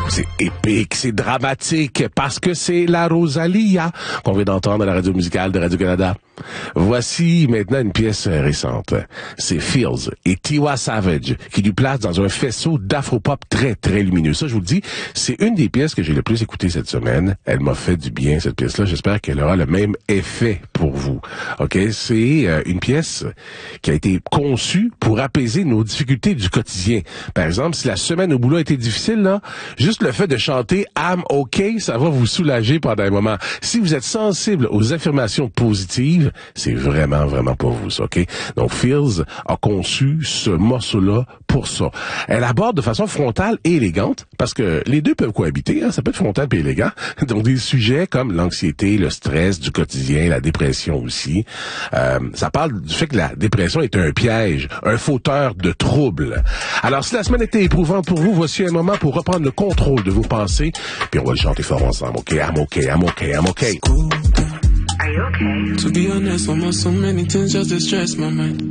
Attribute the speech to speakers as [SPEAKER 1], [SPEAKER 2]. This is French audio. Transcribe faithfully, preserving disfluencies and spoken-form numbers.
[SPEAKER 1] C'est épique, c'est dramatique, parce que c'est la Rosalia qu'on vient d'entendre à la radio musicale de Radio-Canada. Voici maintenant une pièce récente. C'est Feels et Tiwa Savage qui lui place dans un faisceau d'afropop très, très lumineux. Ça, je vous le dis, c'est une des pièces que j'ai le plus écoutées cette semaine. Elle m'a fait du bien, cette pièce-là. J'espère qu'elle aura le même effet pour vous. OK? C'est euh, une pièce qui a été conçue pour apaiser nos difficultés du quotidien. Par exemple, si la semaine au boulot a été difficile, là, juste le fait de chanter « I'm OK », ça va vous soulager pendant un moment. Si vous êtes sensible aux affirmations positives, c'est vraiment, vraiment pour vous, ça, OK? Donc, Feels a conçu ce morceau-là pour ça. Elle aborde de façon frontale et élégante, parce que les deux peuvent cohabiter, hein, ça peut être frontal et élégant. Donc, des sujets comme l'anxiété, le stress du quotidien, la dépression aussi. Euh, ça parle du fait que la dépression est un piège, un fauteur de troubles. Alors, si la semaine était éprouvante pour vous, voici un moment pour reprendre le contrôle de vos pensées, puis on va le chanter fort ensemble, OK? I'm OK, I'm OK, I'm OK.
[SPEAKER 2] Are you okay?
[SPEAKER 3] To be honest, I'm on so many things just to stress my mind.